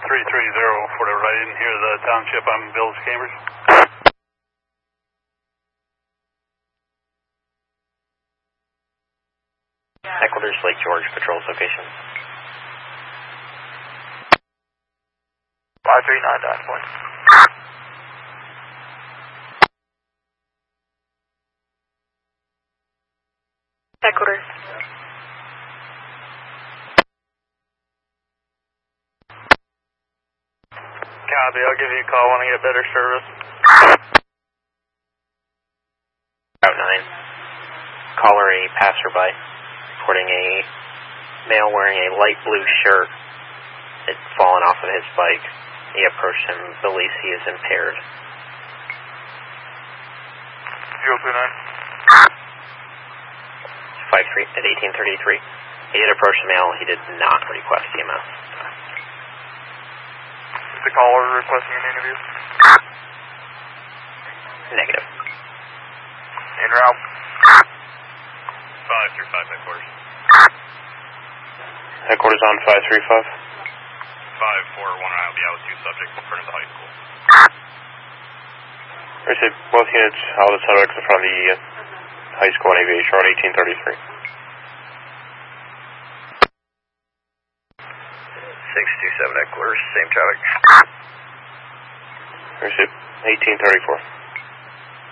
330 for the right in here, the township. I'm Village Cambridge. Headquarters Lake George, patrols location. 539.1. Headquarters. Copy, I'll give you a call when I get better service. Route 9. Caller a passerby, reporting a male wearing a light blue shirt. Had fallen off of his bike. He approached him, believes he is impaired. 029. 53 at 1833. He had approached the male. He did not request EMS. Is the caller requesting an interview? Negative. En route. 535 headquarters. Headquarters on 535. 541, I'll be out with two subjects in front of the high school. Received. Both units, all the subjects in front of the high school on aviation road 1833. 627 headquarters, same traffic. Received. 1834.